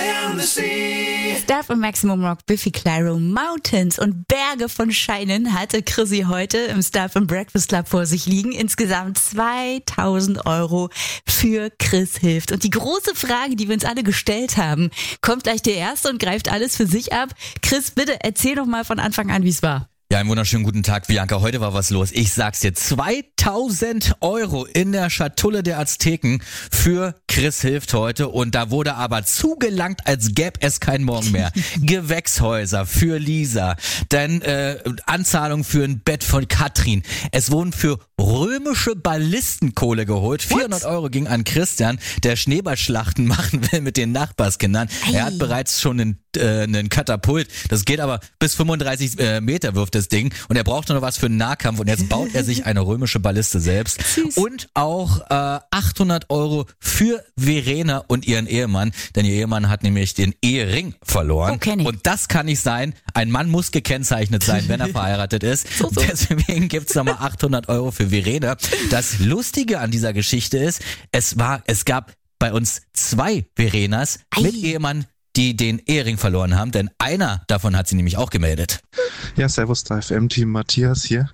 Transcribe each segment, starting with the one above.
on the sea. Star von Maximum Rock, Biffy Clyro, Mountains und Berge von Scheinen hatte Chrissy heute im Star von Breakfast Club vor sich liegen. Insgesamt 2.000 Euro für Chris hilft. Und die große Frage, die wir uns alle gestellt haben, kommt gleich der Erste und greift alles für sich ab. Chris, bitte erzähl doch mal von Anfang an, wie es war. Ja, einen wunderschönen guten Tag, Bianca. Heute war was los. Ich sag's dir, 2.000 Euro in der Schatulle der Azteken für Chris hilft heute. Und da wurde aber zugelangt, als gäbe es keinen Morgen mehr. Gewächshäuser für Lisa, dann Anzahlung für ein Bett von Katrin. Es wurden für römische Ballistenkohle geholt. 400 Euro ging an Christian, der Schneeballschlachten machen will mit den Nachbarskindern. Ei. Er hat bereits schon einen Katapult. Das geht aber bis 35 Meter wirft das Ding. Und er braucht noch was für einen Nahkampf. Und jetzt baut er sich eine römische Balliste selbst. Süß. Und auch 800 Euro für Verena und ihren Ehemann. Denn ihr Ehemann hat nämlich den Ehering verloren. Oh, kenn ich. Und das kann nicht sein. Ein Mann muss gekennzeichnet sein, wenn er verheiratet ist. So. Deswegen gibt's nochmal 800 Euro für Verena. Das Lustige an dieser Geschichte ist, es gab bei uns 2 Verenas mit Ehemann, die den Ehering verloren haben, denn einer davon hat sie nämlich auch gemeldet. Ja, servus, da FM-Team Matthias hier.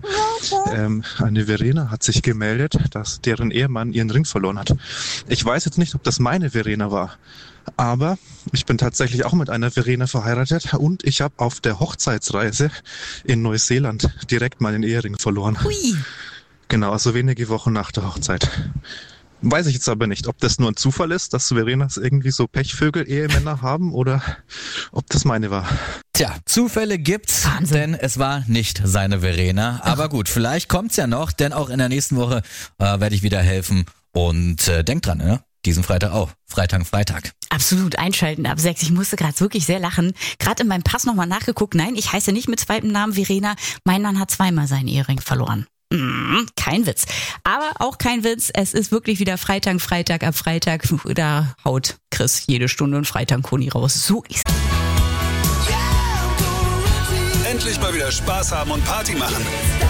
Eine Verena hat sich gemeldet, dass deren Ehemann ihren Ring verloren hat. Ich weiß jetzt nicht, ob das meine Verena war, aber ich bin tatsächlich auch mit einer Verena verheiratet und ich habe auf der Hochzeitsreise in Neuseeland direkt meinen Ehering verloren. Hui. Genau, also wenige Wochen nach der Hochzeit. Weiß ich jetzt aber nicht, ob das nur ein Zufall ist, dass Verenas irgendwie so Pechvögel-Ehemänner haben oder ob das meine war. Tja, Zufälle gibt's, Wahnsinn. denn es war nicht seine Verena. Aber gut, vielleicht kommt's ja noch, denn auch in der nächsten Woche werde ich wieder helfen. Und denkt dran, ne? Diesen Freitag auch. Freitag. Absolut, einschalten ab 6. Ich musste gerade wirklich sehr lachen. Gerade in meinem Pass nochmal nachgeguckt. Nein, ich heiße nicht mit zweitem Namen Verena. Mein Mann hat zweimal seinen Ehering verloren. Kein Witz. Aber auch kein Witz. Es ist wirklich wieder Freitag. Ab Freitag, da haut Chris jede Stunde einen Freitag-Koni raus. So ist es. Endlich mal wieder Spaß haben und Party machen.